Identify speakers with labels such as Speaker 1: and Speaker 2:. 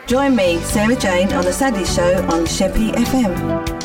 Speaker 1: Join me, Sarah Jane, on The Sadie Show on Sheppy FM.